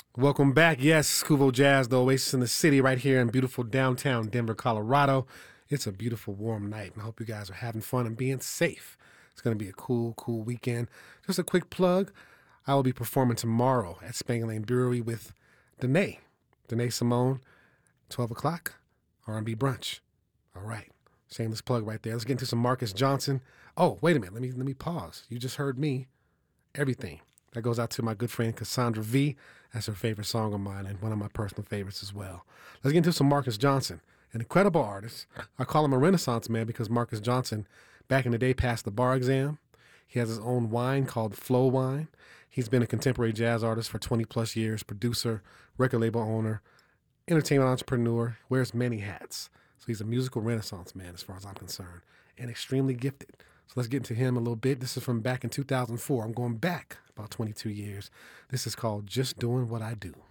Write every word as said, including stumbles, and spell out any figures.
Welcome back. Yes, Kuvo Jazz, the Oasis in the City, right here in beautiful downtown Denver, Colorado. It's a beautiful, warm night, and I hope you guys are having fun and being safe. It's going to be a cool, cool weekend. Just a quick plug. I will be performing tomorrow at Spangle Lane Brewery with Danae. Danae Simone, twelve o'clock, R and B brunch. All right. Shameless plug right there. Let's get into some Marcus Johnson. Oh, wait a minute. Let me let me pause. You just heard me. Everything. That goes out to my good friend Cassandra V. That's her favorite song of mine and one of my personal favorites as well. Let's get into some Marcus Johnson, an incredible artist. I call him a Renaissance man because Marcus Johnson, back in the day, passed the bar exam. He has his own wine called Flow Wine. He's been a contemporary jazz artist for twenty plus years, producer, record label owner, entertainment entrepreneur, wears many hats. So he's a musical Renaissance man as far as I'm concerned, and extremely gifted. So let's get into him a little bit. This is from back in two thousand four. I'm going back about twenty-two years. This is called Just Doing What I Do.